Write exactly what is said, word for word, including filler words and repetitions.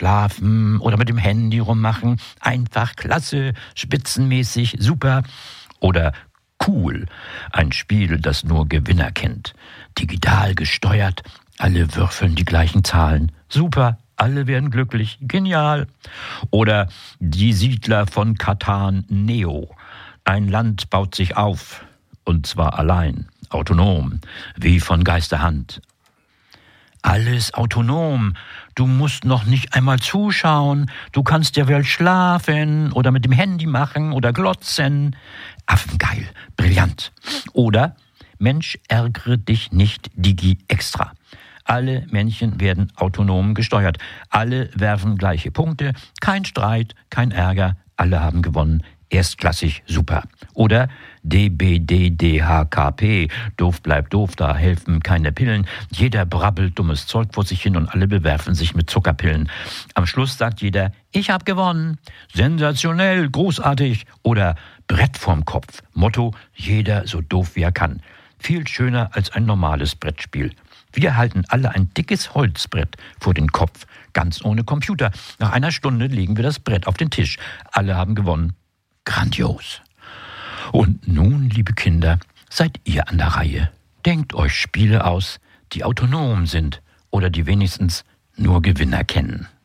schlafen oder mit dem Handy rummachen. Einfach klasse, spitzenmäßig, super. Oder cool, ein Spiel, das nur Gewinner kennt. Digital gesteuert, alle würfeln die gleichen Zahlen. Super, alle werden glücklich, genial. Oder die Siedler von Katan Neo. Ein Land baut sich auf, und zwar allein, autonom, wie von Geisterhand. Alles autonom. Du musst noch nicht einmal zuschauen. Du kannst ja wohl schlafen oder mit dem Handy machen oder glotzen. Affengeil, brillant. Oder Mensch, ärgere dich nicht, Digi extra. Alle Männchen werden autonom gesteuert. Alle werfen gleiche Punkte. Kein Streit, kein Ärger. Alle haben gewonnen. Erstklassig, super. Oder D B D D H K P, doof bleibt doof, da helfen keine Pillen. Jeder brabbelt dummes Zeug vor sich hin und alle bewerfen sich mit Zuckerpillen. Am Schluss sagt jeder, ich hab gewonnen. Sensationell, großartig. Oder Brett vorm Kopf. Motto, jeder so doof wie er kann. Viel schöner als ein normales Brettspiel. Wir halten alle ein dickes Holzbrett vor den Kopf, ganz ohne Computer. Nach einer Stunde legen wir das Brett auf den Tisch. Alle haben gewonnen. Grandios. Und nun, liebe Kinder, seid ihr an der Reihe. Denkt euch Spiele aus, die autonom sind oder die wenigstens nur Gewinner kennen.